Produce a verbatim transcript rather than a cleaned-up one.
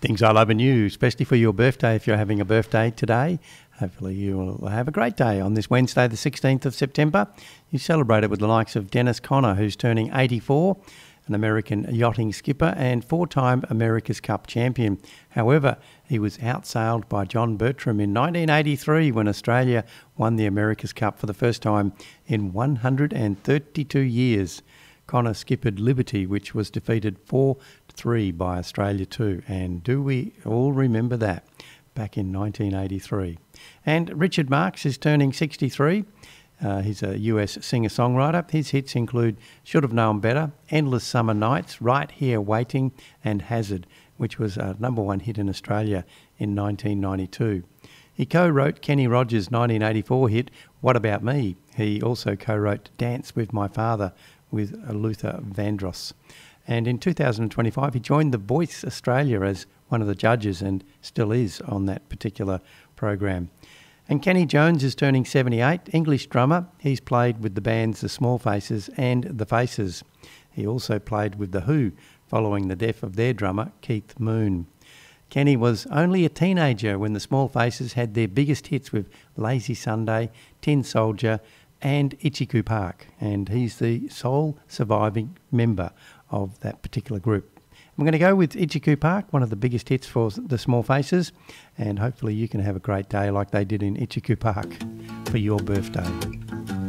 Things I love in you, especially for your birthday if you're having a birthday today. Hopefully you will have a great day on this Wednesday the sixteenth of September. You celebrated with the likes of Dennis Conner, who's turning eighty-four, an American yachting skipper and four-time America's Cup champion. However, he was outsailed by John Bertram in nineteen eighty-three when Australia won the America's Cup for the first time in one hundred thirty-two years. Conner skippered Liberty, which was defeated four to three by Australia too. And do we all remember that? Back in nineteen eighty-three. And Richard Marx is turning sixty-three. Uh, he's a U S singer-songwriter. His hits include Should Have Known Better, Endless Summer Nights, Right Here Waiting, and Hazard, which was a number one hit in Australia in nineteen ninety-two. He co-wrote Kenny Rogers' nineteen eighty-four hit, What About Me? He also co-wrote Dance With My Father with Luther Vandross. And in two thousand twenty-five, he joined The Voice Australia as one of the judges and still is on that particular program. And Kenny Jones is turning seventy-eight, English drummer. He's played with the bands The Small Faces and The Faces. He also played with The Who following the death of their drummer, Keith Moon. Kenny was only a teenager when The Small Faces had their biggest hits with Lazy Sunday, Tin Soldier and Itchy Park, and he's the sole surviving member of that particular group. I'm going to go with Itchy Park, one of the biggest hits for The Small Faces, and hopefully you can have a great day like they did in Itchy Park for your birthday.